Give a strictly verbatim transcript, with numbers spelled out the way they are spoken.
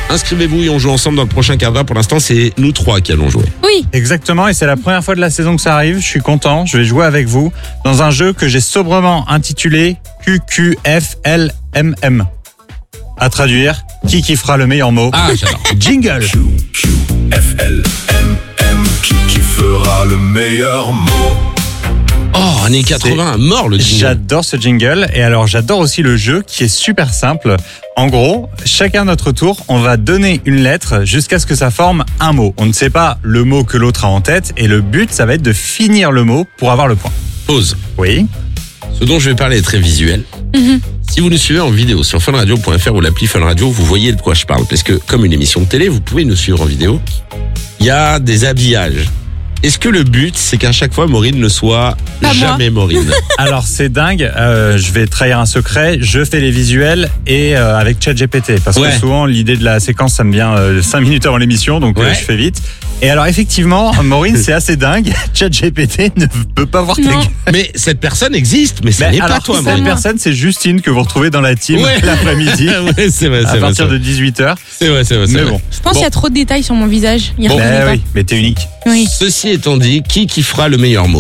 Inscrivez-vous et on joue ensemble dans le prochain quart d'heure. Pour l'instant, c'est nous trois qui allons jouer. Oui. Exactement, et c'est la première fois de la saison que ça arrive. Je suis content, je vais jouer avec vous dans un jeu que j'ai sobrement intitulé Q Q F L M M. À traduire, qui qui fera le meilleur mot? Ah, j'adore. Jingle. Q Q F L M M, qui qui fera le meilleur mot? Oh, années quatre-vingts, mort le jingle. J'adore ce jingle, et alors j'adore aussi le jeu qui est super simple. En gros, chacun à notre tour, on va donner une lettre jusqu'à ce que ça forme un mot. On ne sait pas le mot que l'autre a en tête, et le but, ça va être de finir le mot pour avoir le point. Pause. Oui. Ce dont je vais parler est très visuel. Mhm. Si vous nous suivez en vidéo sur fun radio point f r ou l'appli Fun Radio, vous voyez de quoi je parle. Parce que, comme une émission de télé, vous pouvez nous suivre en vidéo. Il y a des habillages. Est-ce que le but, c'est qu'à chaque fois, Maureen ne soit Pas jamais Maureen? Alors c'est dingue, euh, je vais trahir un secret, je fais les visuels et euh, avec ChatGPT, parce Ouais. que souvent l'idée de la séquence ça me vient euh, cinq minutes avant l'émission, donc euh, Ouais. je fais vite. Et alors effectivement, Maureen, c'est assez dingue, ChatGPT ne peut pas voir tes Non. gueules. Mais cette personne existe, mais ça Mais n'est pas alors, toi, cette Maureen. personne, c'est Justine que vous retrouvez dans la team Ouais. l'après-midi Ouais, c'est vrai, à c'est vrai. partir c'est de vrai. dix-huit heures. C'est vrai, c'est vrai. c'est Mais vrai. bon. Je pense Bon. qu'il y a trop de détails sur mon visage. Il Bon. reconnaît Ben pas. oui, mais t'es unique. Oui. Ceci étant dit, qui qui fera le meilleur mot?